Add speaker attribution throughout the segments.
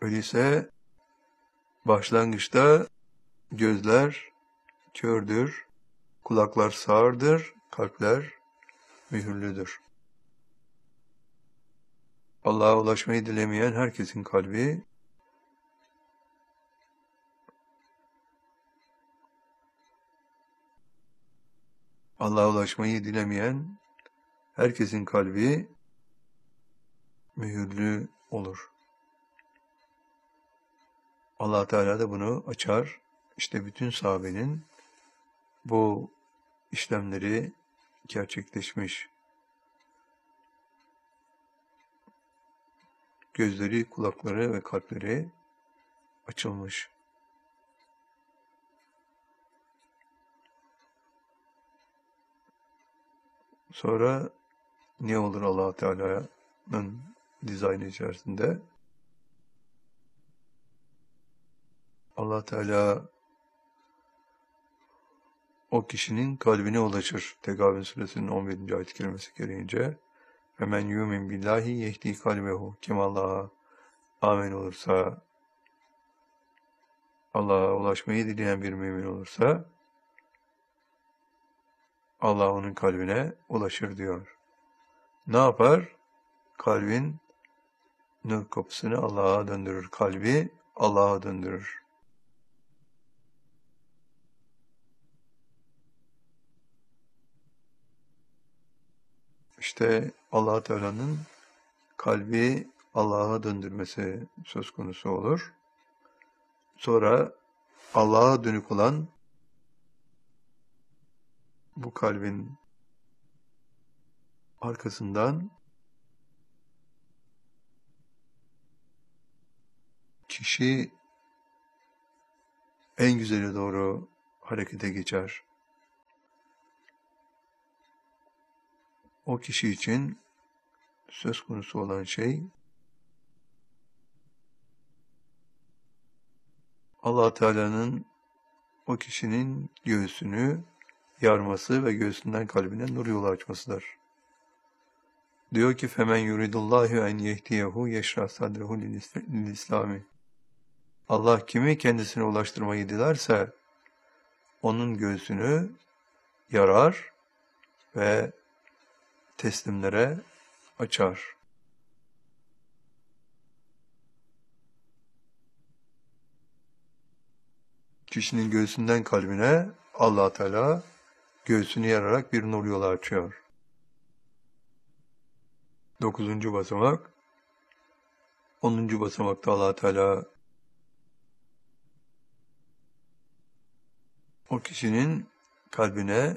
Speaker 1: Öyleyse başlangıçta gözler kördür, kulaklar sağırdır, kalpler mühürlüdür. Allah'a ulaşmayı dilemeyen herkesin kalbi Allah'a ulaşmayı dilemeyen herkesin kalbi mühürlü olur. Allah Teala da bunu açar. İşte bütün sahabenin bu işlemleri gerçekleşmiş. Gözleri, kulakları ve kalpleri açılmış. Sonra ne olur Allah Teala'nın dizaynı içerisinde? Allah Teala o kişinin kalbine ulaşır. Tegabün suresinin 11. ayet-i kerimesi gereğince "Femen yu'min billahi yehdi kalbehu." Kim Allah'a amin olursa, Allah'a ulaşmayı dileyen bir mümin olursa Allah onun kalbine ulaşır diyor. Ne yapar? Kalbin nur kapısını Allah'a döndürür. Kalbi Allah'a döndürür. İşte Allah Teala'nın kalbi Allah'a döndürmesi söz konusu olur. Sonra Allah'a dönük olan bu kalbin arkasından kişi en güzele doğru harekete geçer. O kişi için söz konusu olan şey Allah Teala'nın o kişinin göğsünü yarması ve göğsünden kalbine nur yolu açmasıdır. Diyor ki femen yuridullahu en yehdiyehu yeşrah sadrehu lil İslami. Allah kimi kendisine ulaştırmayı dilerse onun göğsünü yarar ve teslimlere açar. Kişinin göğsünden kalbine Allah Teala göğsünü yararak bir nur yolu açıyor. 9. basamak. 10. basamakta Allah Teala o kişinin kalbine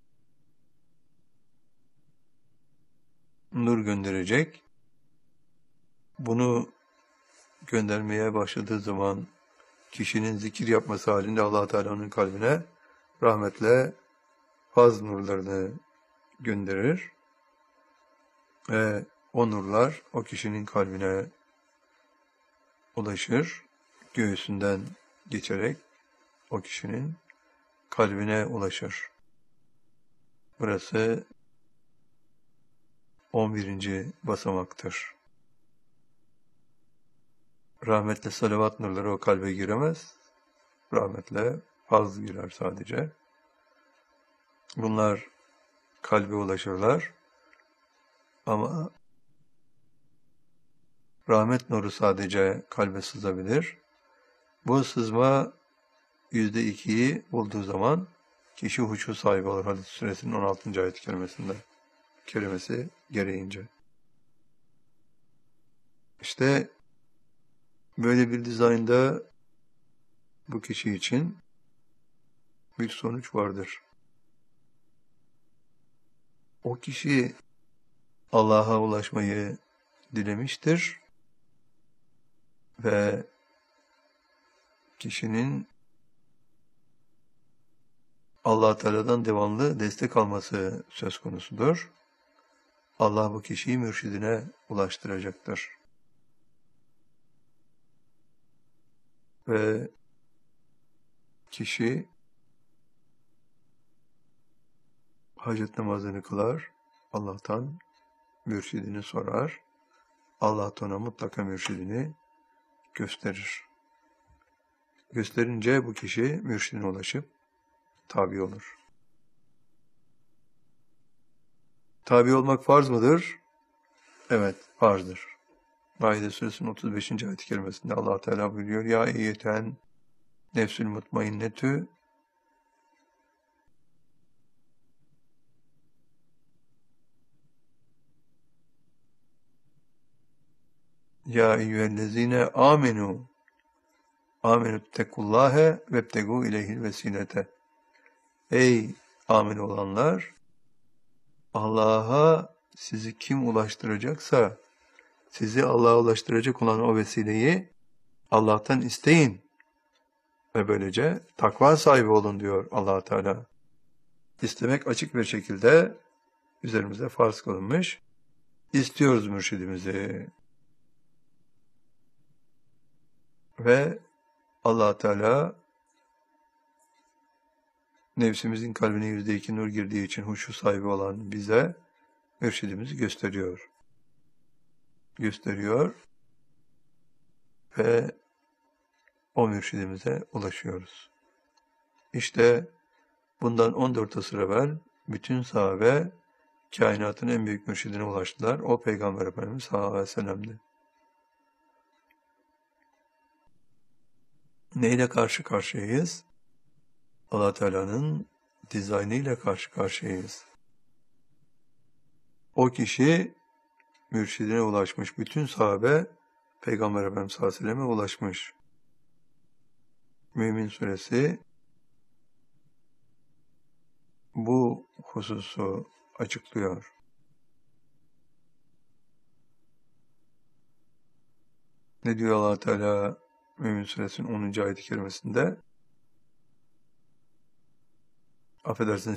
Speaker 1: nur gönderecek. Bunu göndermeye başladığı zaman kişinin zikir yapması halinde Allah Teala'nın kalbine rahmetle faz nurlarını gönderir ve o nurlar o kişinin kalbine ulaşır, göğsünden geçerek o kişinin kalbine ulaşır. Burası 11. basamaktır. Rahmetle salavat nurları o kalbe giremez. Rahmetle faz girer sadece. Bunlar kalbe ulaşırlar. Ama rahmet nuru sadece kalbe sızabilir. Bu sızma %2'yi bulduğu zaman kişi huşu sahibi olur. Hadis suresinin 16. ayet kelimesi gereğince. İşte böyle bir dizaynda bu kişi için bir sonuç vardır. O kişi Allah'a ulaşmayı dilemiştir ve kişinin Allah Teala'dan devamlı destek alması söz konusudur. Allah bu kişiyi mürşidine ulaştıracaktır. Ve kişi hacet namazını kılar, Allah'tan mürşidini sorar. Allah ona mutlaka mürşidini gösterir. Gösterince bu kişi mürşidine ulaşıp tabi olur. Tabi olmak farz mıdır? Evet, farzdır. Maide suresinin 35. ayet-i kerimesinde Allah Teala buyuruyor: Ya eyyeten nefsül mutmainnetü Ya eyyühellezine amenüttekullâhe vebtegû ileyhil vesilete. Ey amin olanlar! Allah'a sizi kim ulaştıracaksa, sizi Allah'a ulaştıracak olan o vesileyi Allah'tan isteyin ve böylece takva sahibi olun diyor Allah Teala. İstemek açık bir şekilde üzerimize farz kılınmış. İstiyoruz mürşidimizi. Ve Allah Teala nefsimizin kalbine %2 nur girdiği için huşu sahibi olan bize mürşidimizi gösteriyor. Ve o mürşidimize ulaşıyoruz. İşte bundan 14 asır evvel bütün sahabe kainatın en büyük mürşidine ulaştılar. O Peygamber Efendimiz sallallahu aleyhi ve sellem'di. Neyle karşı karşıyayız? Allah Teala'nın dizaynıyla karşı karşıyayız. O kişi mürşidine ulaşmış. Bütün sahabe Peygamber Efendimiz sallallahu aleyhi ve selleme ulaşmış. Mümin suresi bu hususu açıklıyor. Ne diyor Allah Teala Mümin suresinin 10. ayet-i kerimesinde? Affedersiniz,